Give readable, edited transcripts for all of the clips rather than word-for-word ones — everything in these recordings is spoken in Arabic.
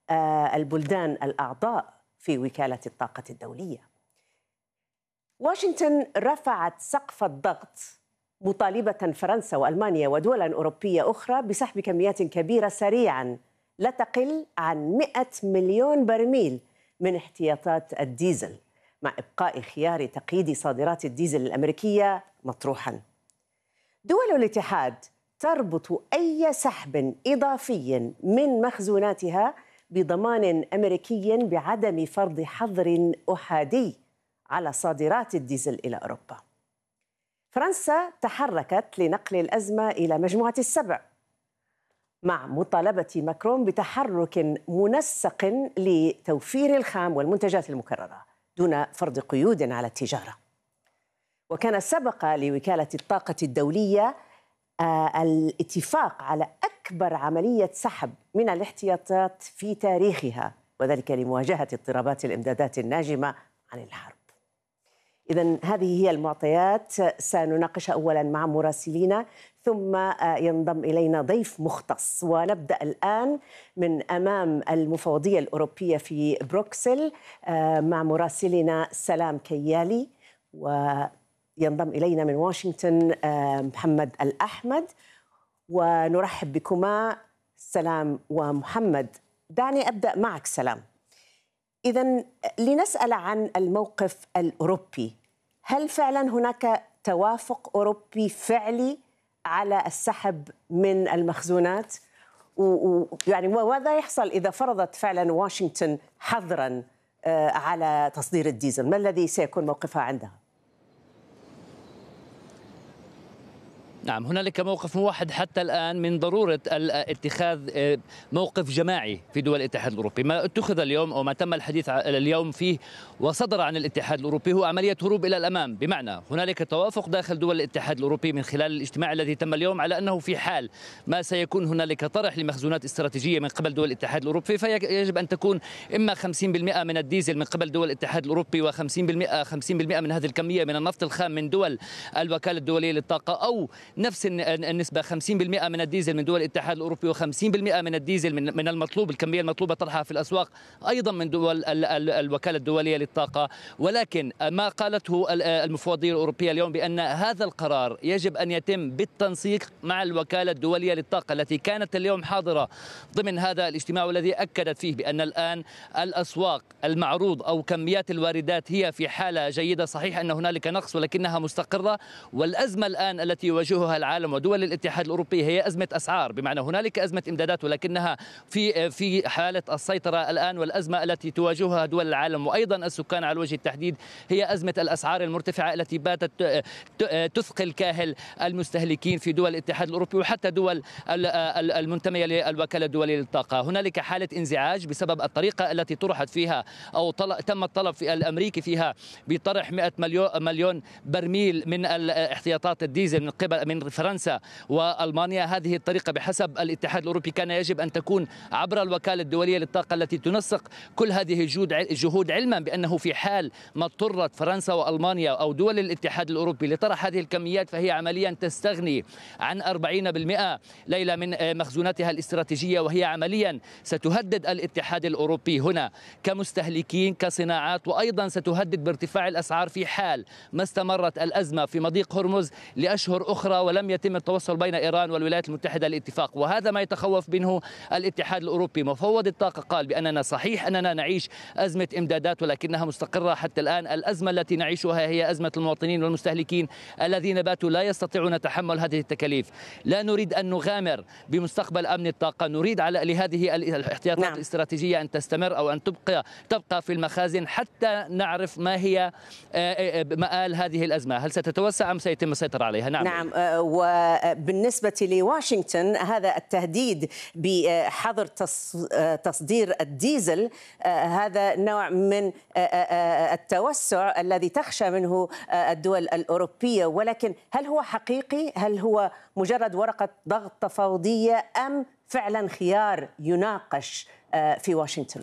البلدان الأعضاء في وكالة الطاقة الدولية. واشنطن رفعت سقف الضغط مطالبة فرنسا وألمانيا ودولا أوروبية أخرى بسحب كميات كبيرة سريعاً لا تقل عن 100 مليون برميل من احتياطات الديزل، مع إبقاء خيار تقييد صادرات الديزل الأمريكية مطروحاً. دول الاتحاد تربط أي سحب إضافي من مخزوناتها بضمان أمريكي بعدم فرض حظر أحادي على صادرات الديزل إلى أوروبا. فرنسا تحركت لنقل الأزمة إلى مجموعة السبع، مع مطالبة ماكرون بتحرك منسق لتوفير الخام والمنتجات المكررة دون فرض قيود على التجارة. وكان سبق لوكالة الطاقة الدولية الاتفاق على أكبر عملية سحب من الاحتياطات في تاريخها، وذلك لمواجهة اضطرابات الإمدادات الناجمة عن الحرب. إذن هذه هي المعطيات سنناقشها أولا مع مراسلينا، ثم ينضم إلينا ضيف مختص. ونبدأ الآن من أمام المفوضية الأوروبية في بروكسل مع مراسلنا سلام كيالي، وينضم إلينا من واشنطن محمد الأحمد. ونرحب بكما سلام ومحمد. دعني أبدأ معك سلام. إذن لنسأل عن الموقف الأوروبي، هل فعلا هناك توافق أوروبي فعلي على السحب من المخزونات؟ يعني وماذا يحصل إذا فرضت فعلا واشنطن حظرا على تصدير الديزل؟ ما الذي سيكون موقفها عندها؟ نعم، هنالك موقف موحد حتى الآن من ضرورة اتخاذ موقف جماعي في دول الاتحاد الأوروبي. ما اتخذ اليوم أو ما تم الحديث اليوم فيه وصدر عن الاتحاد الأوروبي هو عملية هروب إلى الأمام، بمعنى هنالك توافق داخل دول الاتحاد الأوروبي من خلال الاجتماع الذي تم اليوم على أنه في حال ما سيكون هنالك طرح لمخزونات استراتيجية من قبل دول الاتحاد الأوروبي فيجب أن تكون إما 50% من الديزل من قبل دول الاتحاد الأوروبي و50% من هذه الكمية من النفط الخام من دول الوكالة الدولية للطاقة، أو نفس النسبة 50% من الديزل من دول الاتحاد الأوروبي و50% من الديزل من المطلوب الكمية المطلوبة طرحها في الأسواق أيضا من دول الوكالة الدولية للطاقة. ولكن ما قالته المفوضية الأوروبية اليوم بأن هذا القرار يجب أن يتم بالتنسيق مع الوكالة الدولية للطاقة التي كانت اليوم حاضرة ضمن هذا الاجتماع، والذي أكدت فيه بأن الآن الأسواق المعروض أو كميات الواردات هي في حالة جيدة. صحيح أن هنالك نقص ولكنها مستقرة، والأزمة الآن التي يواجهها العالم ودول الاتحاد الأوروبي هي أزمة أسعار، بمعنى هنالك أزمة إمدادات ولكنها في حالة السيطرة الآن. والأزمة التي تواجهها دول العالم وأيضا السكان على وجه التحديد هي أزمة الأسعار المرتفعة التي باتت تثقل كاهل المستهلكين في دول الاتحاد الأوروبي وحتى دول المنتمية للوكالة الدولية للطاقة. هنالك حالة انزعاج بسبب الطريقة التي طرحت فيها أو تم الطلب في الأمريكي فيها بطرح 100 مليون برميل من احتياطات الديزل من فرنسا وألمانيا. هذه الطريقة بحسب الاتحاد الأوروبي كان يجب أن تكون عبر الوكالة الدولية للطاقة التي تنسق كل هذه الجهود، علما بأنه في حال ما اضطرت فرنسا وألمانيا أو دول الاتحاد الأوروبي لطرح هذه الكميات فهي عمليا تستغني عن 40% ليلة من مخزوناتها الاستراتيجية، وهي عمليا ستهدد الاتحاد الأوروبي هنا كمستهلكين كصناعات، وأيضا ستهدد بارتفاع الأسعار في حال ما استمرت الأزمة في مضيق هرمز لأشهر أخرى ولم يتم التوصل بين إيران والولايات المتحدة للاتفاق. وهذا ما يتخوف منه الاتحاد الأوروبي. مفوض الطاقة قال بأننا صحيح أننا نعيش أزمة إمدادات ولكنها مستقرة حتى الآن. الأزمة التي نعيشها هي أزمة المواطنين والمستهلكين الذين باتوا لا يستطيعون تحمل هذه التكاليف. لا نريد أن نغامر بمستقبل أمن الطاقة، نريد لهذه الاحتياطات الاستراتيجية أن تستمر أو أن تبقى في المخازن حتى نعرف ما هي مآل هذه الأزمة، هل ستتوسع أم سيتم السيطرة عليها. نعم. وبالنسبة لواشنطن هذا التهديد بحظر تصدير الديزل هذا نوع من التوسع الذي تخشى منه الدول الأوروبية، ولكن هل هو حقيقي؟ هل هو مجرد ورقة ضغط تفاوضية أم فعلا خيار يناقش في واشنطن؟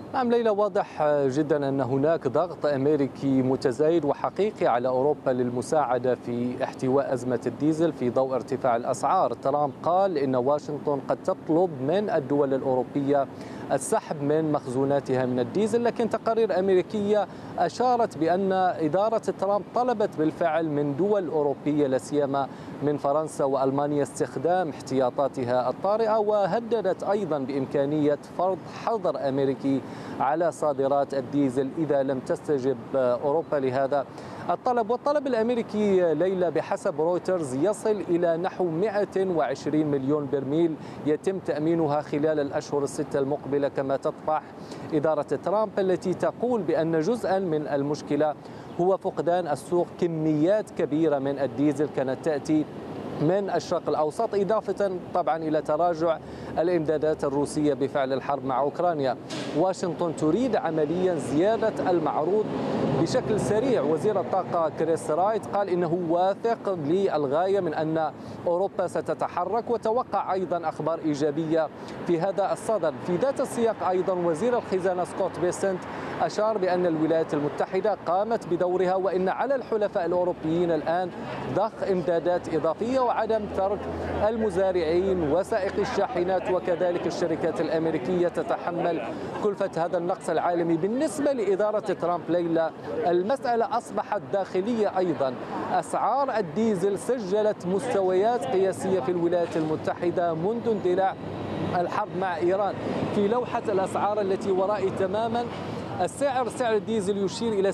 نعم ليلى، واضح جدا أن هناك ضغط أمريكي متزايد وحقيقي على أوروبا للمساعدة في احتواء أزمة الديزل في ضوء ارتفاع الأسعار. ترامب قال إن واشنطن قد تطلب من الدول الأوروبية السحب من مخزوناتها من الديزل، لكن تقارير أمريكية أشارت بأن إدارة ترامب طلبت بالفعل من دول أوروبية لا سيما من فرنسا وألمانيا استخدام احتياطاتها الطارئة، وهددت أيضا بإمكانية فرض حظر أمريكي على صادرات الديزل إذا لم تستجب أوروبا لهذا الطلب. والطلب الأمريكي ليلى بحسب رويترز يصل إلى نحو 120 مليون برميل يتم تأمينها خلال الأشهر الستة المقبلة، كما تطرح إدارة ترامب التي تقول بأن جزءا من المشكلة هو فقدان السوق كميات كبيرة من الديزل كانت تأتي من الشرق الأوسط، إضافة طبعا إلى تراجع الإمدادات الروسية بفعل الحرب مع أوكرانيا. واشنطن تريد عمليا زيادة المعروض بشكل سريع. وزير الطاقة كريس رايت قال إنه واثق للغاية من أن أوروبا ستتحرك، وتوقع أيضا أخبار إيجابية في هذا الصدد. في ذات السياق أيضا وزير الخزانة سكوت بيسنت أشار بأن الولايات المتحدة قامت بدورها، وإن على الحلفاء الأوروبيين الآن ضخ إمدادات إضافية وعدم ترك المزارعين وسائق الشاحنات وكذلك الشركات الأمريكية تتحمل كلفة هذا النقص العالمي. بالنسبة لإدارة ترامب ليلى، المسألة أصبحت داخلية أيضا. أسعار الديزل سجلت مستويات قياسية في الولايات المتحدة منذ اندلاع الحرب مع إيران. في لوحة الأسعار التي ورائي تماما سعر الديزل يشير إلى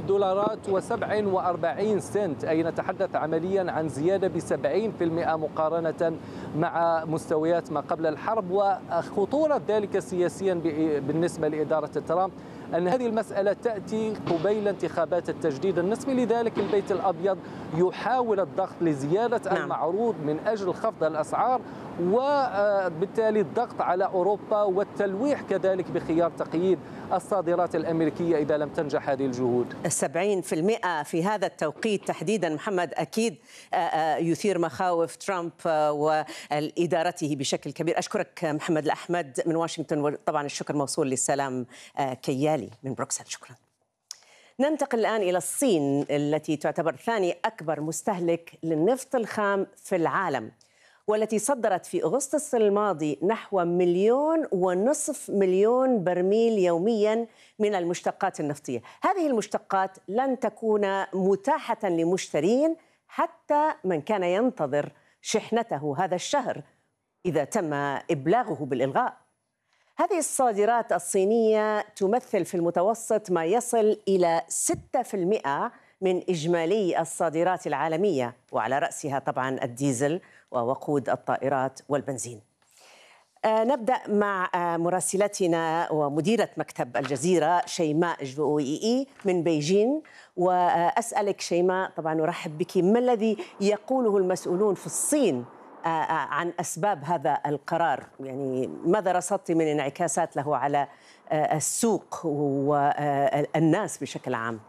$6.47، أي نتحدث عمليا عن زيادة ب70% مقارنة مع مستويات ما قبل الحرب. وخطورة ذلك سياسيا بالنسبة لإدارة ترامب أن هذه المسألة تأتي قبيل انتخابات التجديد النسبي، لذلك البيت الأبيض يحاول الضغط لزيادة المعروض من أجل خفض الأسعار، وبالتالي الضغط على أوروبا والتلويح كذلك بخيار تقييد الصادرات الأمريكية إذا لم تنجح هذه الجهود. 70% في هذا التوقيت تحديدا محمد أكيد يثير مخاوف ترامب وإدارته بشكل كبير. أشكرك محمد الأحمد من واشنطن، وطبعا الشكر موصول للسلام كيالي من بروكسل. شكرا. ننتقل الآن إلى الصين التي تعتبر ثاني أكبر مستهلك للنفط الخام في العالم، والتي صدرت في أغسطس الماضي نحو 1.5 مليون برميل يوميا من المشتقات النفطية. هذه المشتقات لن تكون متاحة لمشترين حتى من كان ينتظر شحنته هذا الشهر إذا تم إبلاغه بالإلغاء. هذه الصادرات الصينية تمثل في المتوسط ما يصل إلى 6% من إجمالي الصادرات العالمية، وعلى رأسها طبعا الديزل ووقود الطائرات والبنزين. نبدأ مع مراسلتنا ومديرة مكتب الجزيرة شيماء جوئي من بيجين، وأسألك شيماء، طبعا أرحب بك، ما الذي يقوله المسؤولون في الصين عن أسباب هذا القرار؟ يعني ماذا رصدت من انعكاسات له على السوق والناس بشكل عام؟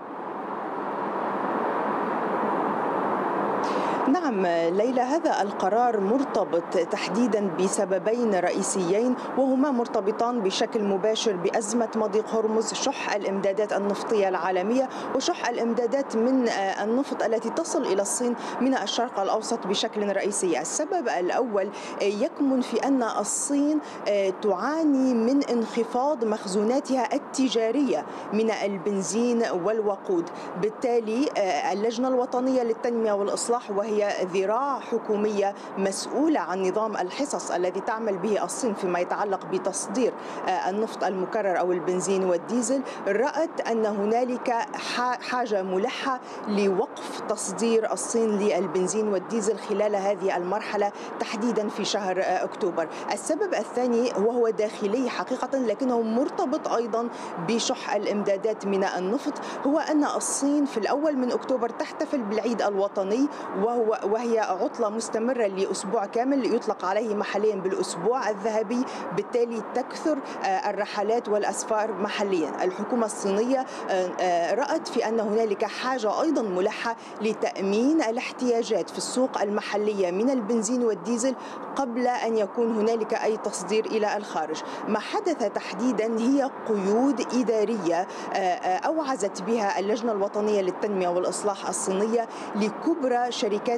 نعم ليلى، هذا القرار مرتبط تحديدا بسببين رئيسيين، وهما مرتبطان بشكل مباشر بأزمة مضيق هرمز، شح الإمدادات النفطية العالمية وشح الإمدادات من النفط التي تصل إلى الصين من الشرق الأوسط بشكل رئيسي. السبب الأول يكمن في أن الصين تعاني من انخفاض مخزوناتها التجارية من البنزين والوقود. بالتالي اللجنة الوطنية للتنمية والإصلاح، وهي ذراع حكومية مسؤولة عن نظام الحصص الذي تعمل به الصين فيما يتعلق بتصدير النفط المكرر أو البنزين والديزل، رأت أن هنالك حاجة ملحة لوقف تصدير الصين للبنزين والديزل خلال هذه المرحلة تحديدا في شهر أكتوبر. السبب الثاني وهو داخلي حقيقة لكنه مرتبط أيضا بشح الإمدادات من النفط، هو أن الصين في الأول من أكتوبر تحتفل بالعيد الوطني، وهو وهي عطلة مستمرة لأسبوع كامل يطلق عليه محليا بالأسبوع الذهبي، بالتالي تكثر الرحلات والأسفار محليا. الحكومة الصينية رأت في أن هنالك حاجة أيضا ملحة لتأمين الاحتياجات في السوق المحلية من البنزين والديزل قبل أن يكون هنالك أي تصدير إلى الخارج. ما حدث تحديدا هي قيود إدارية أوعزت بها اللجنة الوطنية للتنمية والإصلاح الصينية لكبرى شركات